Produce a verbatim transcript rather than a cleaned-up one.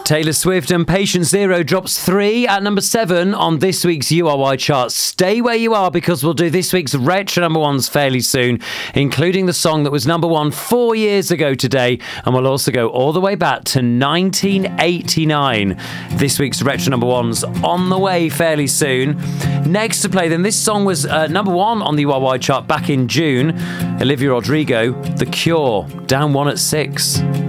Taylor Swift and Patient Zero drops three at number seven on this week's U R Y chart. Stay where you are because we'll do this week's retro number ones fairly soon, including the song that was number one four years ago today, and we'll also go all the way back to nineteen eighty-nine. This week's retro number ones on the way fairly soon. Next to play then, this song was uh, number one on the U R Y chart back in June. Olivia Rodrigo, The Cure, down one at six.